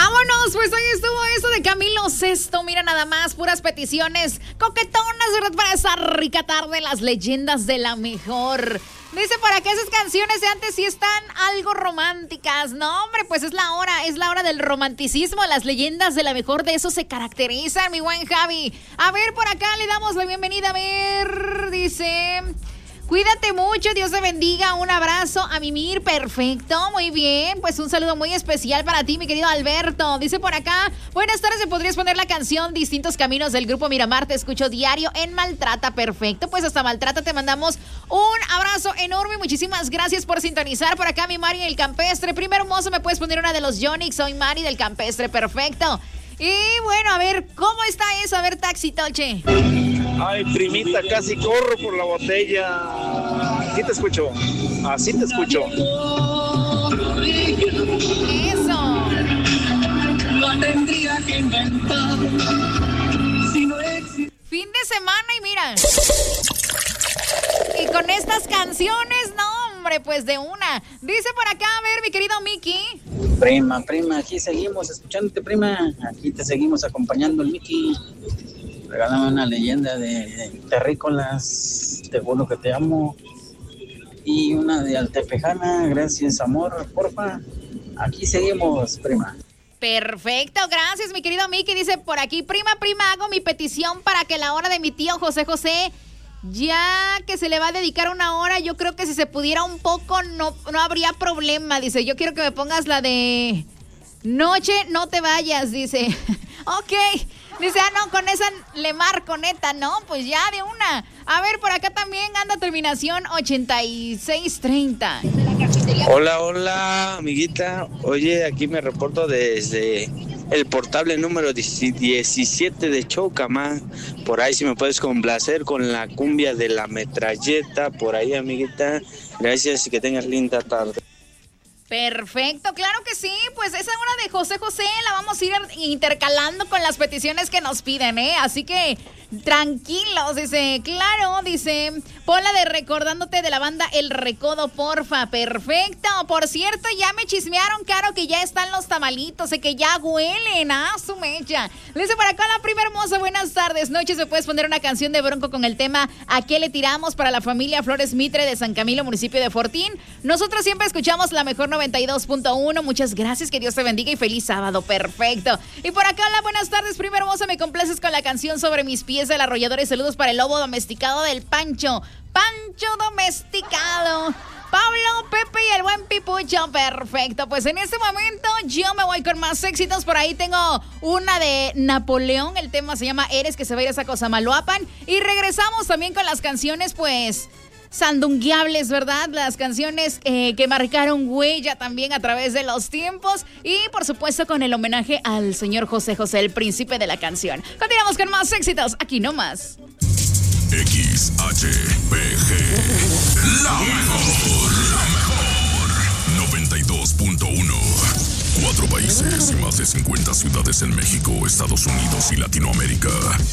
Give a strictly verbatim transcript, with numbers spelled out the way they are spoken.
Vámonos, pues ahí estuvo eso de Camilo Sesto. Mira nada más, puras peticiones coquetonas, ¿verdad? Para esa rica tarde, las leyendas de la mejor. Dice por acá, esas canciones de antes sí están algo románticas. No, hombre, pues es la hora, es la hora del romanticismo. Las leyendas de la mejor de eso se caracterizan, mi buen Javi. A ver, por acá le damos la bienvenida. A ver, dice... Cuídate mucho, Dios te bendiga, un abrazo a Mimir, perfecto, muy bien, pues un saludo muy especial para ti, mi querido Alberto. Dice por acá, buenas tardes, ¿me podrías poner la canción Distintos Caminos del grupo Miramar? Te escucho diario en Maltrata, perfecto, pues hasta Maltrata te mandamos un abrazo enorme, muchísimas gracias por sintonizar. Por acá mi Mari del Campestre, primero hermoso, ¿me puedes poner una de los Yonix? Soy Mari del Campestre, perfecto. Y bueno, a ver, ¿cómo está eso? A ver, Taxi Toche. Ay, primita, casi corro por la botella. Así te escucho, así te escucho. Eso. No tendría que inventar. Si no existe. Fin de semana y mira. Y con estas canciones, no, hombre, pues de una. Dice por acá, a ver, mi querido Mickey. Prima, prima, aquí seguimos escuchándote, prima. Aquí te seguimos acompañando, el Mickey. Regálame una leyenda de, de terrícolas, te juro que te amo. Y una de Altepejana, gracias, amor, porfa. Aquí seguimos, prima. Perfecto, gracias, mi querido Mickey. Dice por aquí, prima, prima, hago mi petición para que la hora de mi tío José José, ya que se le va a dedicar una hora, yo creo que si se pudiera un poco no, no habría problema. Dice, yo quiero que me pongas la de Noche, no te vayas, dice. Ok. Dice, ah, no, con esa le marco, neta, ¿no? Pues ya de una. A ver, por acá también anda terminación ochenta y seis treinta. Hola, hola, amiguita. Oye, aquí me reporto desde el portable número diecisiete de Chocamán. Por ahí si me puedes complacer con la cumbia de la metralleta. Por ahí, amiguita. Gracias y que tengas linda tarde. Perfecto, claro que sí, pues esa hora de José José la vamos a ir intercalando con las peticiones que nos piden, ¿eh? Así que tranquilos, dice, claro, dice, ponla de Recordándote de la banda El Recodo, porfa, perfecto. Por cierto, ya me chismearon, Caro, que ya están los tamalitos, sé que ya huelen a su mecha. Le dice por acá la prima hermosa, buenas tardes, noches, ¿me puedes poner una canción de Bronco con el tema ¿A qué le tiramos? Para la familia Flores Mitre de San Camilo, municipio de Fortín? Nosotros siempre escuchamos la mejor noventa y dos punto uno, muchas gracias, que Dios te bendiga y feliz sábado, perfecto. Y por acá, hola, buenas tardes, prima hermosa, me complaces con la canción Sobre mis pies de la arrolladora y saludos para el lobo domesticado del Pancho, Pancho domesticado, Pablo, Pepe y el buen Pipucho, perfecto. Pues en este momento yo me voy con más éxitos. Por ahí tengo una de Napoleón, el tema se llama Eres, que se va a ir a Sacosamaloapan. Y regresamos también con las canciones, pues, sandungueables, ¿verdad? Las canciones eh, que marcaron huella también a través de los tiempos. Y por supuesto con el homenaje al señor José José, el príncipe de la canción. Continuamos con más éxitos, aquí nomás. X H P G, la mejor, la mejor. noventa y dos punto uno. Cuatro países y más de cincuenta ciudades en México, Estados Unidos y Latinoamérica.